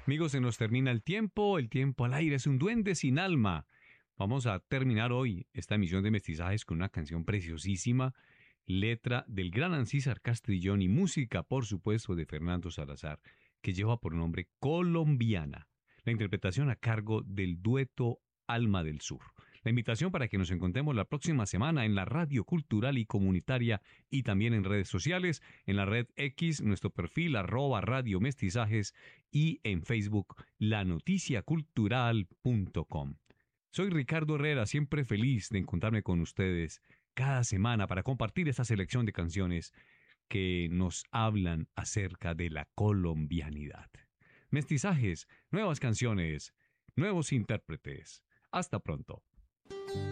Amigos, se nos termina el tiempo al aire es un duende sin alma. Vamos a terminar hoy esta emisión de Mestizajes con una canción preciosísima, letra del gran Ancísar Castrillón y música, por supuesto, de Fernando Salazar, que lleva por nombre Colombiana. La interpretación a cargo del dueto Alma del Sur. La invitación para que nos encontremos la próxima semana en la radio cultural y comunitaria y también en redes sociales, en la red X, nuestro perfil @Radio Mestizajes y en Facebook, lanoticiacultural.com. Soy Ricardo Herrera, siempre feliz de encontrarme con ustedes cada semana para compartir esta selección de canciones que nos hablan acerca de la colombianidad. Mestizajes, nuevas canciones, nuevos intérpretes. Hasta pronto.